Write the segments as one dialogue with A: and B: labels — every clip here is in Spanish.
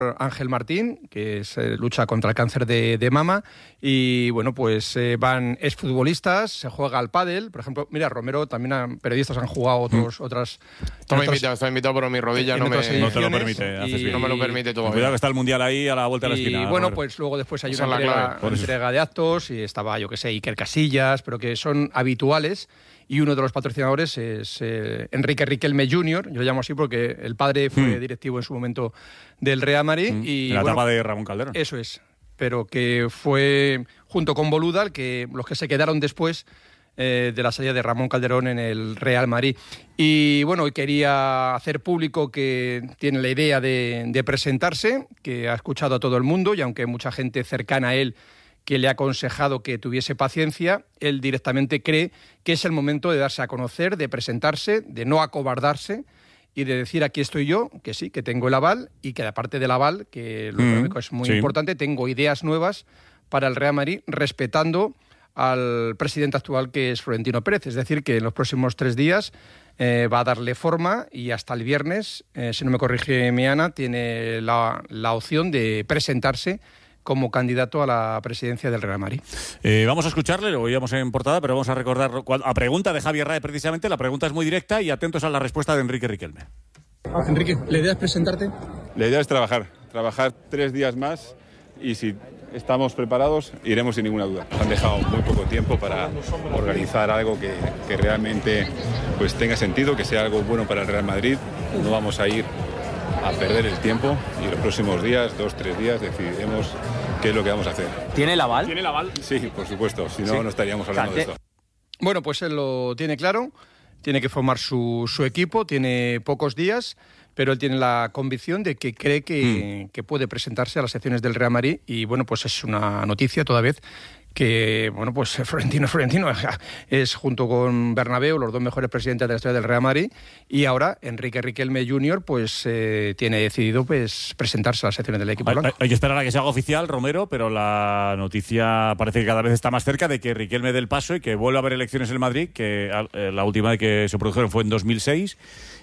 A: Ángel Martín, que lucha contra el cáncer de mama, y bueno, pues van exfutbolistas, se juega al pádel, por ejemplo, mira, Romero, también periodistas han jugado otras...
B: Estoy invitado, pero mi rodilla no te
C: lo permite,
B: no me lo permite todavía.
C: Cuidado que está el Mundial ahí a la vuelta de la esquina.
A: Y bueno, pues luego después hay una entrega de actos, y estaba, yo que sé, Iker Casillas, pero que son habituales. Y uno de los patrocinadores es Enrique Riquelme Jr., yo lo llamo así porque el padre fue directivo en su momento del Real Madrid. Y,
C: en la etapa de Ramón Calderón.
A: Eso es, pero que fue junto con Boluda los que se quedaron después de la salida de Ramón Calderón en el Real Madrid. Y bueno, quería hacer público que tiene la idea de presentarse, que ha escuchado a todo el mundo, y aunque mucha gente cercana a él que le ha aconsejado que tuviese paciencia, él directamente cree que es el momento de darse a conocer, de presentarse, de no acobardarse y de decir aquí estoy yo, que sí, que tengo el aval y que aparte del aval, que lo económico es muy importante, tengo ideas nuevas para el Real Madrid respetando al presidente actual que es Florentino Pérez. Es decir, que en los próximos 3 días va a darle forma y hasta el viernes, si no me corrige mi Ana, tiene la opción de presentarse como candidato a la presidencia del Real Madrid.
C: Vamos a escucharle, lo oíamos en portada, pero vamos a recordar, a pregunta de Javier Rae precisamente, la pregunta es muy directa y atentos a la respuesta de Enrique Riquelme.
A: Enrique, ¿la idea es presentarte?
D: La idea es trabajar 3 días más y si estamos preparados iremos sin ninguna duda. Nos han dejado muy poco tiempo para organizar algo que realmente pues tenga sentido, que sea algo bueno para el Real Madrid. No vamos a ir a perder el tiempo y los próximos días, 2-3 días, decidiremos qué es lo que vamos a hacer.
E: ¿Tiene el aval?
D: ¿Tiene el aval? Sí, por supuesto, si no, no estaríamos hablando de esto.
A: Bueno, pues él lo tiene claro, tiene que formar su equipo, tiene pocos días, pero él tiene la convicción de que cree que puede presentarse a las secciones del Real Madrid y bueno, pues es una noticia toda vez que, bueno, pues Florentino es junto con Bernabéu los 2 mejores presidentes de la historia del Real Madrid y ahora Enrique Riquelme Jr. pues tiene decidido pues presentarse a las secciones del equipo blanco.
C: Hay que esperar a que se haga oficial, Romero, pero la noticia parece que cada vez está más cerca de que Riquelme dé el paso y que vuelva a haber elecciones en Madrid, que la última que se produjeron fue en 2006.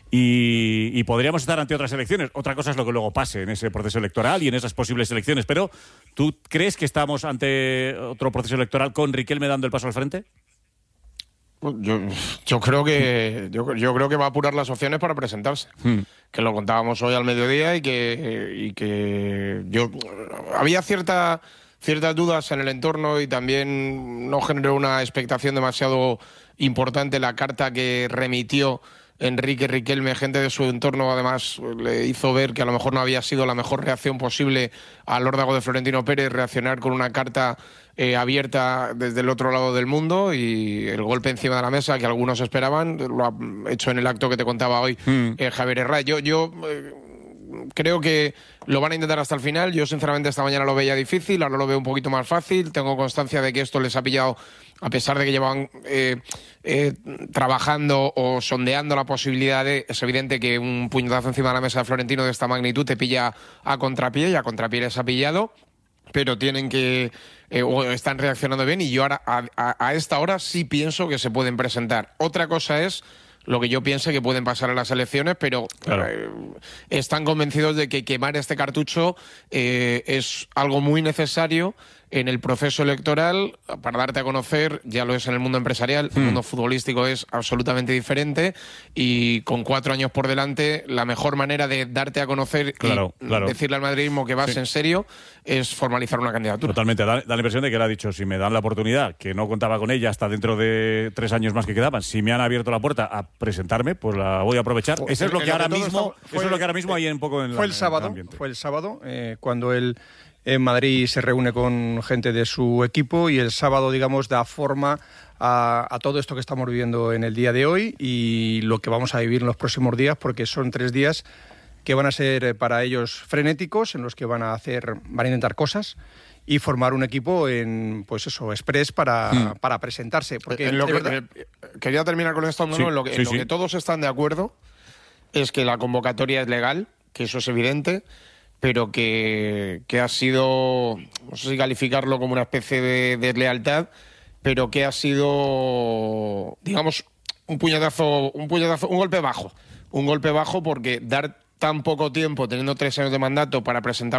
C: Y podríamos estar ante otras elecciones. Otra cosa es lo que luego pase en ese proceso electoral y en esas posibles elecciones. Pero, ¿tú crees que estamos ante otro proceso electoral con Riquelme dando el paso al frente?
B: Yo creo que va a apurar las opciones para presentarse. Que lo contábamos hoy al mediodía y que yo había ciertas dudas en el entorno y también no generó una expectación demasiado importante la carta que remitió Enrique Riquelme. Gente de su entorno además le hizo ver que a lo mejor no había sido la mejor reacción posible al órdago de Florentino Pérez reaccionar con una carta abierta desde el otro lado del mundo, y el golpe encima de la mesa que algunos esperaban lo ha hecho en el acto que te contaba hoy Javier Herrera. Yo creo que lo van a intentar hasta el final. Yo sinceramente esta mañana lo veía difícil, ahora lo veo un poquito más fácil. Tengo constancia de que esto les ha pillado, a pesar de que llevaban trabajando o sondeando la posibilidad es evidente que un puñetazo encima de la mesa de Florentino de esta magnitud te pilla a contrapié, y a contrapié les ha pillado, pero tienen que o están reaccionando bien, y yo ahora a esta hora sí pienso que se pueden presentar. Otra cosa es lo que yo piense que pueden pasar a las elecciones, pero claro, están convencidos de que quemar este cartucho es algo muy necesario en el proceso electoral para darte a conocer. Ya lo es en el mundo empresarial, el mundo futbolístico es absolutamente diferente, y con 4 años por delante la mejor manera de darte a conocer y decirle al madridismo que vas en serio es formalizar una candidatura.
C: Totalmente, da la impresión de que él ha dicho, si me dan la oportunidad, que no contaba con ella hasta dentro de 3 años más que quedaban, si me han abierto la puerta a presentarme, pues la voy a aprovechar. Eso es lo que ahora mismo hay un poco en
A: el ambiente. Fue el sábado cuando él en Madrid se reúne con gente de su equipo, y el sábado, digamos, da forma a todo esto que estamos viviendo en el día de hoy y lo que vamos a vivir en los próximos días, porque son 3 días que van a ser para ellos frenéticos, en los que van a intentar cosas y formar un equipo express para presentarse. Porque
B: quería terminar con esto, en lo que todos están de acuerdo es que la convocatoria es legal, que eso es evidente, pero que ha sido, no sé si calificarlo como una especie de deslealtad, pero que ha sido, digamos, un golpe bajo, porque dar tan poco tiempo, teniendo 3 años de mandato, para presentar